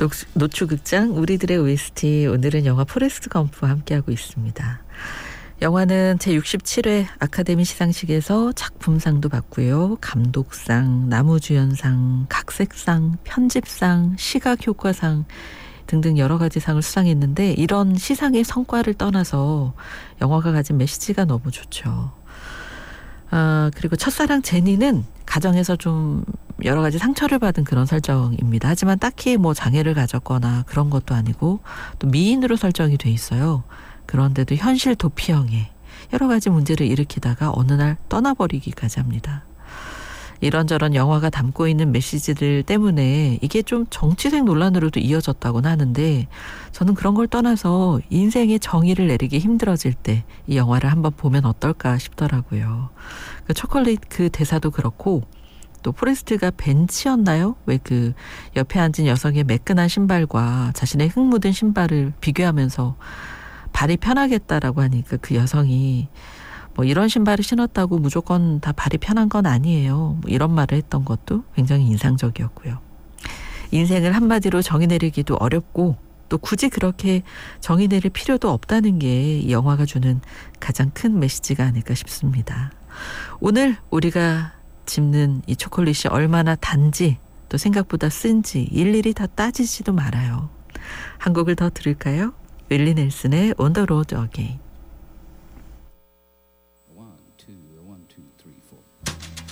노추극장 우리들의 OST, 오늘은 영화 포레스트 검프와 함께하고 있습니다. 영화는 제67회 아카데미 시상식에서 작품상도 받고요. 감독상, 나무주연상, 각색상, 편집상, 시각효과상 등등 여러 가지 상을 수상했는데, 이런 시상의 성과를 떠나서 영화가 가진 메시지가 너무 좋죠. 그리고 첫사랑 제니는 가정에서 좀 여러 가지 상처를 받은 그런 설정입니다. 하지만 딱히 뭐 장애를 가졌거나 그런 것도 아니고 또 미인으로 설정이 돼 있어요. 그런데도 현실 도피형에 여러 가지 문제를 일으키다가 어느 날 떠나버리기까지 합니다. 이런저런 영화가 담고 있는 메시지들 때문에 이게 좀 정치색 논란으로도 이어졌다고는 하는데, 저는 그런 걸 떠나서 인생의 정의를 내리기 힘들어질 때 이 영화를 한번 보면 어떨까 싶더라고요. 그 초콜릿 그 대사도 그렇고, 또 포레스트가 벤치였나요? 왜 그 옆에 앉은 여성의 매끈한 신발과 자신의 흙 묻은 신발을 비교하면서 발이 편하겠다라고 하니까 그 여성이 뭐 이런 신발을 신었다고 무조건 다 발이 편한 건 아니에요. 뭐 이런 말을 했던 것도 굉장히 인상적이었고요. 인생을 한마디로 정의 내리기도 어렵고, 또 굳이 그렇게 정의 내릴 필요도 없다는 게 이 영화가 주는 가장 큰 메시지가 아닐까 싶습니다. 오늘 우리가 집는 이 초콜릿이 얼마나 단지 또 생각보다 쓴지 일일이 다 따지지도 말아요. 한 곡을 더 들을까요? 윌리 넬슨의 On the Road Again.